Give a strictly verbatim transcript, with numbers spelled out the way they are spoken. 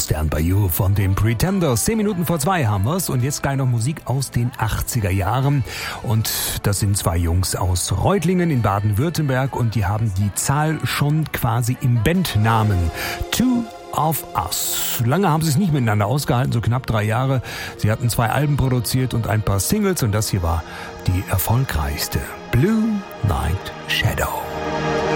Stand By You von den Pretenders. Zehn Minuten vor zwei haben wir's und jetzt gleich noch Musik aus den achtziger Jahren. Und das sind zwei Jungs aus Reutlingen in Baden-Württemberg und die haben die Zahl schon quasi im Bandnamen. Two of Us. Lange haben sie es nicht miteinander ausgehalten, so knapp drei Jahre. Sie hatten zwei Alben produziert und ein paar Singles und das hier war die erfolgreichste. Blue Night Shadow.